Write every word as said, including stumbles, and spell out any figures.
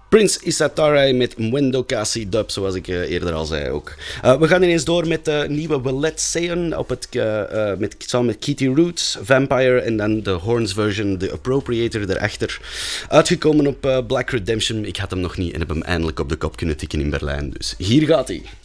Prince Isatarai met Mwendo Kasi Dub, zoals ik uh, eerder al zei ook. Uh, we gaan ineens door met de nieuwe Will Let Seon, op het, uh, uh, met, samen met Kitty Roots, Vampire en dan de Horns version, de Appropriator erachter. Uitgekomen op uh, Black Redemption. Ik had hem nog niet en heb hem eindelijk op de kop kunnen tikken in Berlijn. Dus hier gaat hij.